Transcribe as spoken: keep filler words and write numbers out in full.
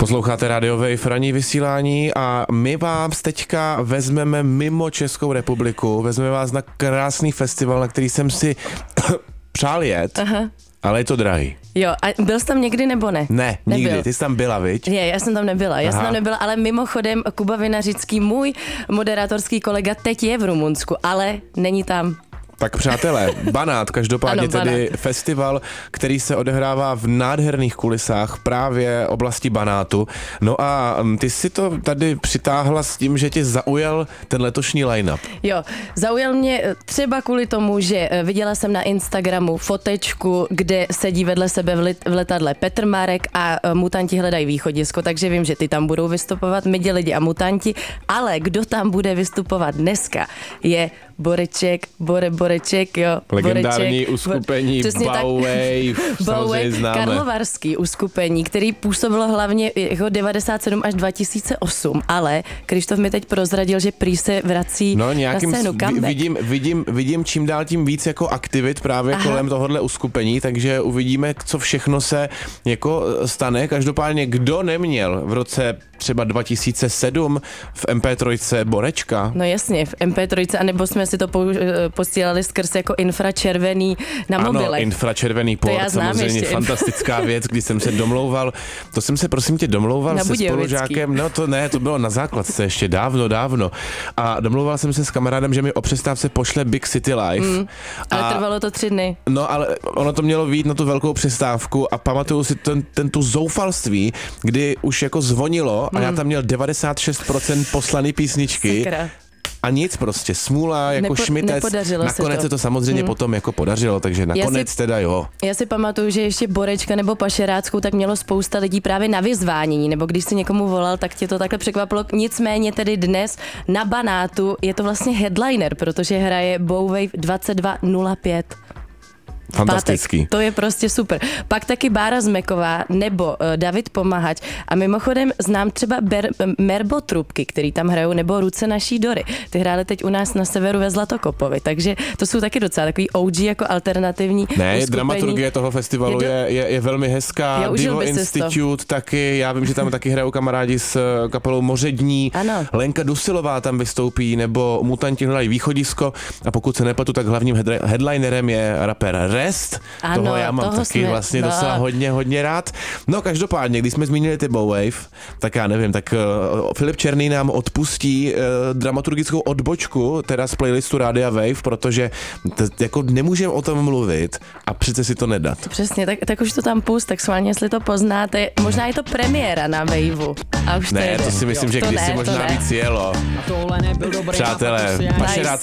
Posloucháte Radio Wave, ranní vysílání a my vás teďka vezmeme mimo Českou republiku, vezmeme vás na krásný festival, na který jsem si přál jet, Aha. ale je to drahý. Jo, a byl jsi tam někdy nebo ne? Ne, nikdy, Nebyl. Ty jsi tam byla, viď? Ne, já jsem tam nebyla, já Aha. jsem tam nebyla, ale mimochodem Kuba Vinařický, můj moderátorský kolega, teď je v Rumunsku, ale není tam. Tak přátelé, Banát, každopádně ano, tedy Banát. Festival, který se odehrává v nádherných kulisách právě oblasti Banátu. No a ty si to tady přitáhla s tím, že tě zaujal ten letošní line-up. Jo, zaujal mě třeba kvůli tomu, že viděla jsem na Instagramu fotečku, kde sedí vedle sebe v, lit, v letadle Petr Marek a Mutanti hledají východisko, takže vím, že ty tam budou vystupovat, Midi lidi a Mutanti, ale kdo tam bude vystupovat dneska je Boreček, Bore Boreček, jo. Legendární Boreček, uskupení Bowwave, samozřejmě známe. Karlovarský uskupení, který působilo hlavně jako devadesát sedm až dva tisíce osm, ale Krištof mi teď prozradil, že prý se vrací no, nějakým na scénu comeback. Vidím, vidím, vidím čím dál tím víc jako aktivit právě Aha. kolem tohohle uskupení, takže uvidíme, co všechno se jako stane. Každopádně, kdo neměl v roce třeba dva tisíce sedm v em pé tři Borečka? No jasně, v em pé tři, anebo jsme si to posílali skrz jako infračervený na mobilech. Ano, infračervený port, samozřejmě ještě. Fantastická věc, když jsem se domlouval, to jsem se prosím tě domlouval na se spolužákem, no to ne, to bylo na základce ještě dávno, dávno a domlouval jsem se s kamarádem, že mi o přestávce pošle Big City Live. Mm, ale a, trvalo to tři dny. No ale ono to mělo vyjít na tu velkou přestávku a pamatuju si ten, ten tu zoufalství, kdy už jako zvonilo mm. a já tam měl devadesát šest procent poslaný písničky. Sakra. A nic prostě, smůla jako Nepo, šmitec, nakonec se to. se to samozřejmě hmm. potom jako podařilo, takže nakonec si, teda jo. Já si pamatuju, že ještě Borečka nebo Pašeráckou tak mělo spousta lidí právě na vyzvánění, nebo když si někomu volal, tak tě to takhle překvapilo. Nicméně tedy dnes na Banátu je to vlastně headliner, protože hraje Bowwave dvacet dva nula pět. Fantastický. Pátek. To je prostě super. Pak taky Bára Zmeková nebo uh, David Pomahač a mimochodem znám třeba Ber, Merbo Trubky, který tam hrajou, nebo Ruce naší Dory. Ty hráli teď u nás na severu ve Zlatokopovi, takže to jsou taky docela takový ó gé jako alternativní Ne, uskupení. Dramaturgie toho festivalu je, do... je, je, je velmi hezká. Divo Institute taky, já vím, že tam taky hrajou kamarádi s kapelou Mořední. Ano. Lenka Dusilová tam vystoupí, nebo Mutanti hledají východisko a pokud se nepletu, tak hlavním headlinerem je rapper Rest, ano, toho já mám toho taky jsme, vlastně no. docela hodně, hodně rád. No každopádně, když jsme zmínili ty Bowwave, tak já nevím, tak uh, Filip Černý nám odpustí uh, dramaturgickou odbočku, teda z playlistu Rádia Wave, protože t- jako nemůžeme o tom mluvit a přece si to nedat. Přesně, tak, tak už to tam pust, tak schválně, jestli to poznáte, možná je to premiéra na Waveu. A už ne, to, to si myslím, že to kdysi ne, možná víc jelo. Přátelé, Pašerácká